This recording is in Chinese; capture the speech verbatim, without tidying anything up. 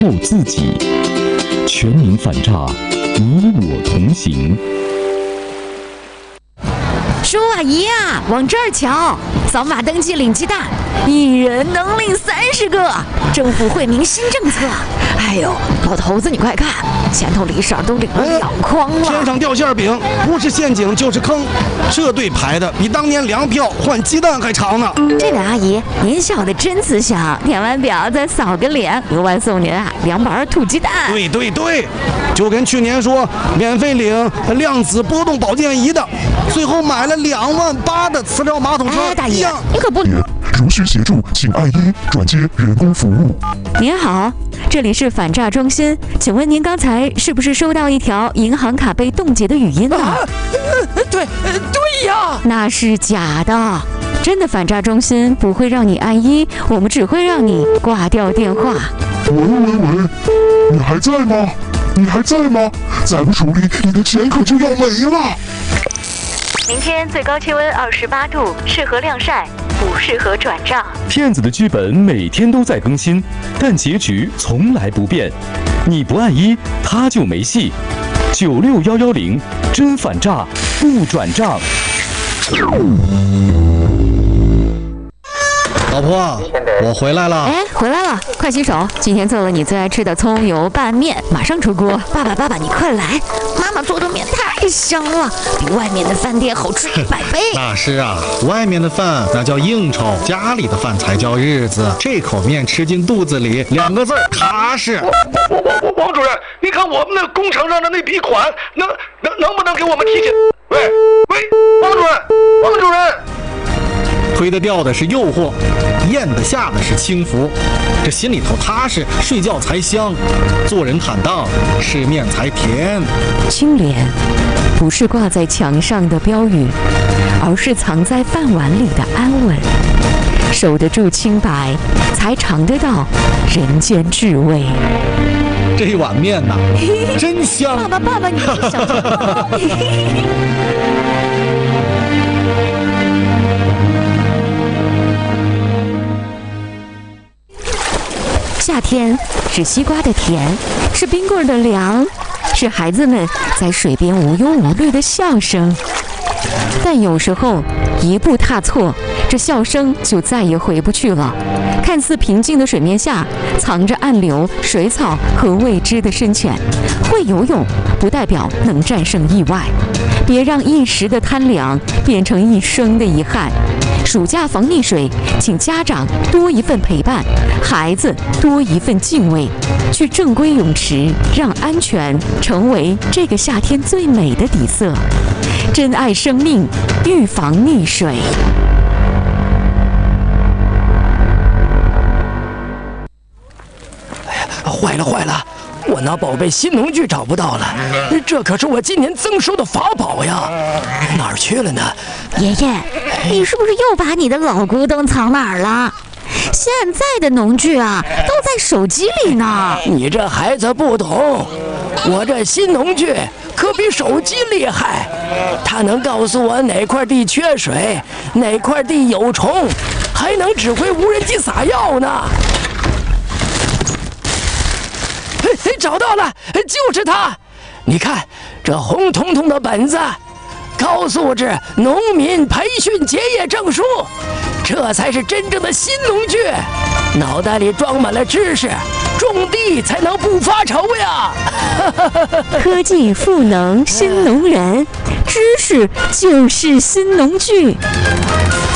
做自己，全民反诈，你我同行。 叔阿姨啊，往这儿瞧，扫码登记领鸡蛋，一人能领三十个，政府惠民新政策。哎呦，老头子你快看，前头李婶都领了两筐了。 天上掉馅饼，不是陷阱就是坑，这队排的比当年粮票换鸡蛋还长呢。 这位阿姨，您想的真慈祥，填完表再扫个脸，额外送您啊两板土鸡蛋。 对对对，就跟去年说免费领量子波动保健仪的，最后买了两万八的磁疗马桶车哎，大爷一样。， 你可不。 如需协助，请按一转接人工服务。 您好，这里是反诈中心，请问您刚才是不是收到一条银行卡被冻结的语音呢？ 啊，呃、对，呃、对呀， 那是假的，真的反诈中心不会让你按一，我们只会让你挂掉电话。 喂喂喂，你还在吗？你还在吗？再不处理，你的钱可就要没了。 明天最高气温二十八度，适合晾晒，不适合转账。 骗子的剧本每天都在更新，但结局从来不变。你不按一，他就没戏。九六幺幺零，真反诈，不转账。 老婆，我回来了。 哎，回来了，快洗手。今天做了你最爱吃的葱油拌面，马上出锅。爸爸，爸爸，你快来，妈妈做的面太香了，比外面的饭店好吃一百倍。 大师啊，外面的饭那叫应酬，家里的饭才叫日子。这口面吃进肚子里，两个字儿踏实。 王王王主任，你看我们那工程上的那笔款，能能能不能给我们提前？喂喂，王主任，王主任。 推得掉的是诱惑，咽得下的是轻浮，这心里头踏实，睡觉才香，做人坦荡，吃面才甜。 清廉不是挂在墙上的标语，而是藏在饭碗里的安稳。守得住清白，才尝得到人间至味。 这碗面呐，真香！ 爸爸，爸爸，你是小什么？夏天是西瓜的甜，是冰棍的凉，是孩子们在水边无忧无虑的笑声。但有时候一步踏错，这笑声就再也回不去了。看似平静的水面下，藏着暗流、水草和未知的深浅。会游泳不代表能战胜意外，别让一时的贪凉变成一生的遗憾。暑假防溺水，请家长多一份陪伴，孩子多一份敬畏。去正规泳池，让安全成为这个夏天最美的底色。珍爱生命，预防溺水。 坏了坏了，我那宝贝新农具找不到了，这可是我今年增收的法宝呀，哪儿去了呢？ 爷爷，你是不是又把你的老古董藏哪儿了？现在的农具啊，都在手机里呢。 你这孩子不懂，我这新农具可比手机厉害，它能告诉我哪块地缺水，哪块地有虫，还能指挥无人机撒药呢。嘿，找到了，就是它！你看这红彤彤的本子，高素质农民培训结业证书，这才是真正的新农具。脑袋里装满了知识，种地才能不发愁呀！ 科技赋能新农人，知识就是新农具。